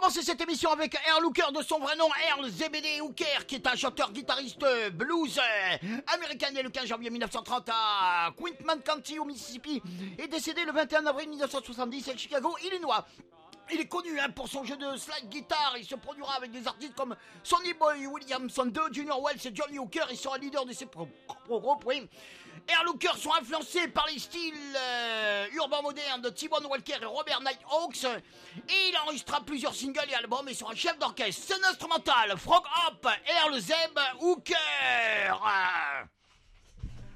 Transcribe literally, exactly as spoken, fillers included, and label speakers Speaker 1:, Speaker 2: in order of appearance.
Speaker 1: commencer cette émission avec Earl Hooker, de son vrai nom Earl Zebedee Hooker, qui est un chanteur-guitariste blues américain né le quinze janvier mille neuf cent trente à Quitman County au Mississippi et décédé le vingt et un avril mille neuf cent soixante-dix à Chicago, Illinois. Il est connu hein, pour son jeu de slide guitare. Il se produira avec des artistes comme Sonny Boy Williamson deux, Junior Wells et Johnny Hooker. Il sera leader de ses propres groupes, oui. Earl Hooker sont influencés par les styles euh, urbains modernes de T-Bone Walker et Robert Nighthawks. Et il enregistra plusieurs singles et albums et sera un chef d'orchestre. Scène instrumentale, Frog Hop, Earl Zeb Hooker.